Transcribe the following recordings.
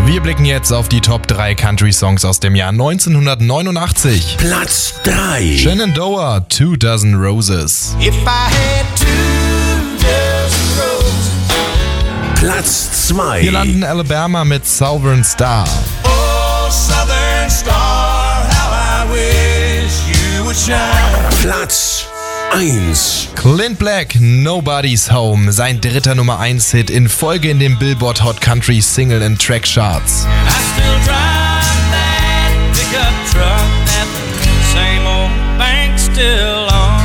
Wir blicken jetzt auf die Top 3 Country-Songs aus dem Jahr 1989. Platz 3. Shenandoah, 2 Dozen Roses. If I had 2 dozen roses. Platz 2. Hier landen Alabama mit Southern Star. Oh, Southern Star, how I wish you would shine. Platz 1. Clint Black, Nobody's Home, sein dritter Nummer 1 Hit in Folge in den Billboard Hot Country Single and Track Charts. I still drive that pickup truck that the same old bank still on.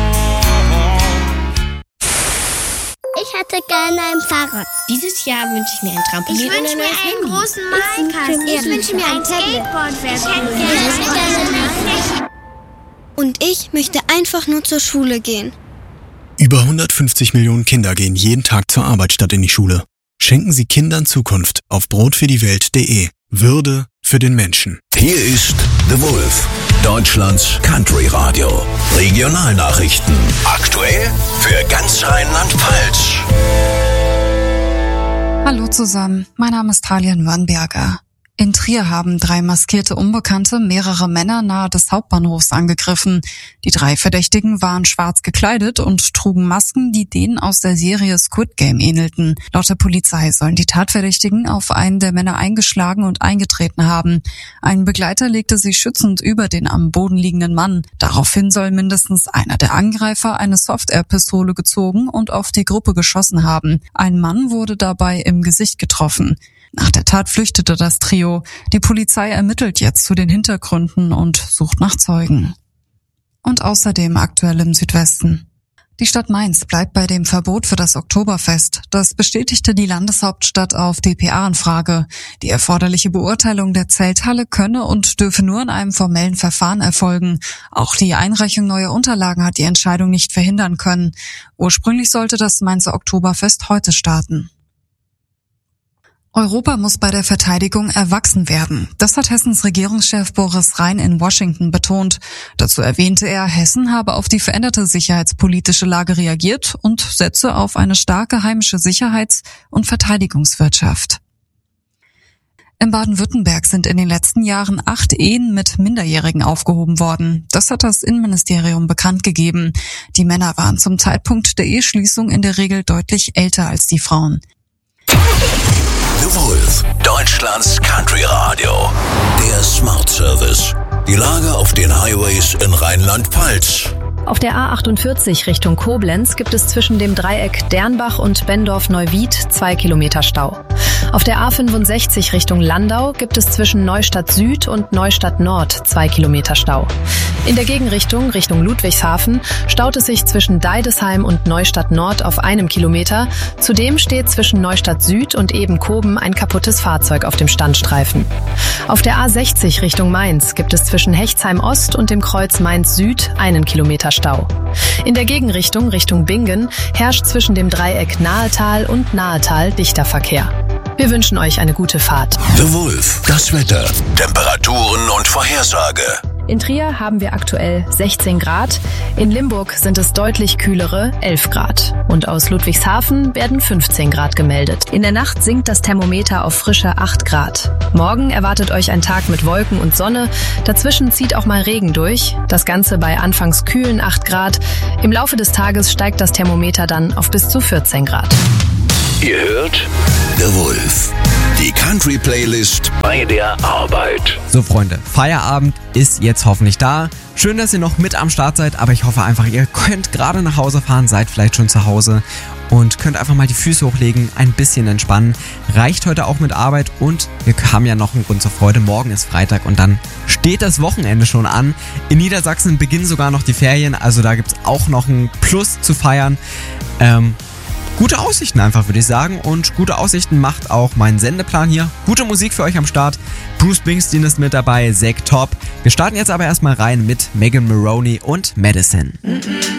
Ich hätte gerne ein Fahrrad. Dieses Jahr wünsche ich mir ein Trampolin. Ich wünsche mir einen großen Malkasten. Ich wünsche mir ein Skateboard. Und ich möchte einfach nur zur Schule gehen. Über 150 Millionen Kinder gehen jeden Tag zur Arbeit statt in die Schule. Schenken Sie Kindern Zukunft auf brotfürdiewelt.de. Würde für den Menschen. Hier ist The Wolf, Deutschlands Country Radio. Regionalnachrichten. Aktuell für ganz Rheinland-Pfalz. Hallo zusammen, mein Name ist Talian Wörnberger. In Trier haben 3 maskierte Unbekannte mehrere Männer nahe des Hauptbahnhofs angegriffen. Die 3 Verdächtigen waren schwarz gekleidet und trugen Masken, die denen aus der Serie Squid Game ähnelten. Laut der Polizei sollen die Tatverdächtigen auf einen der Männer eingeschlagen und eingetreten haben. Ein Begleiter legte sich schützend über den am Boden liegenden Mann. Daraufhin soll mindestens einer der Angreifer eine Soft-Air-Pistole gezogen und auf die Gruppe geschossen haben. Ein Mann wurde dabei im Gesicht getroffen. Nach der Tat flüchtete das Trio. Die Polizei ermittelt jetzt zu den Hintergründen und sucht nach Zeugen. Und außerdem aktuell im Südwesten. Die Stadt Mainz bleibt bei dem Verbot für das Oktoberfest. Das bestätigte die Landeshauptstadt auf dpa-Anfrage. Die erforderliche Beurteilung der Zelthalle könne und dürfe nur in einem formellen Verfahren erfolgen. Auch die Einreichung neuer Unterlagen hat die Entscheidung nicht verhindern können. Ursprünglich sollte das Mainzer Oktoberfest heute starten. Europa muss bei der Verteidigung erwachsen werden. Das hat Hessens Regierungschef Boris Rhein in Washington betont. Dazu erwähnte er, Hessen habe auf die veränderte sicherheitspolitische Lage reagiert und setze auf eine starke heimische Sicherheits- und Verteidigungswirtschaft. In Baden-Württemberg sind in den letzten Jahren 8 Ehen mit Minderjährigen aufgehoben worden. Das hat das Innenministerium bekannt gegeben. Die Männer waren zum Zeitpunkt der Eheschließung in der Regel deutlich älter als die Frauen. The Wolf, Deutschlands Country Radio. Der Smart Service. Die Lage auf den Highways in Rheinland-Pfalz. Auf der A48 Richtung Koblenz gibt es zwischen dem Dreieck Dernbach und Bendorf-Neuwied 2 Kilometer Stau. Auf der A65 Richtung Landau gibt es zwischen Neustadt Süd und Neustadt Nord 2 Kilometer Stau. In der Gegenrichtung, Richtung Ludwigshafen, staut es sich zwischen Deidesheim und Neustadt Nord auf 1 Kilometer. Zudem steht zwischen Neustadt Süd und Ebenkoben ein kaputtes Fahrzeug auf dem Standstreifen. Auf der A60 Richtung Mainz gibt es zwischen Hechtsheim Ost und dem Kreuz Mainz Süd 1 Kilometer Stau. In der Gegenrichtung, Richtung Bingen, herrscht zwischen dem Dreieck Nahetal und Nahetal dichter Verkehr. Wir wünschen euch eine gute Fahrt. The Wolf, das Wetter, Temperaturen und Vorhersage. In Trier haben wir aktuell 16 Grad, in Limburg sind es deutlich kühlere 11 Grad und aus Ludwigshafen werden 15 Grad gemeldet. In der Nacht sinkt das Thermometer auf frische 8 Grad. Morgen erwartet euch ein Tag mit Wolken und Sonne, dazwischen zieht auch mal Regen durch, das Ganze bei anfangs kühlen 8 Grad. Im Laufe des Tages steigt das Thermometer dann auf bis zu 14 Grad. Ihr hört The Wolf, die Country-Playlist bei der Arbeit. So Freunde, Feierabend ist jetzt hoffentlich da. Schön, dass ihr noch mit am Start seid, aber ich hoffe einfach, ihr könnt gerade nach Hause fahren, seid vielleicht schon zu Hause und könnt einfach mal die Füße hochlegen, ein bisschen entspannen. Reicht heute auch mit Arbeit und wir haben ja noch einen Grund zur Freude. Morgen ist Freitag und dann steht das Wochenende schon an. In Niedersachsen beginnen sogar noch die Ferien, also da gibt's auch noch ein Plus zu feiern. Gute Aussichten einfach, würde ich sagen. Und gute Aussichten macht auch mein Sendeplan hier. Gute Musik für euch am Start. Bruce Springsteen ist mit dabei, Zack Top. Wir starten jetzt aber erstmal rein mit Megan Maroney und Madison.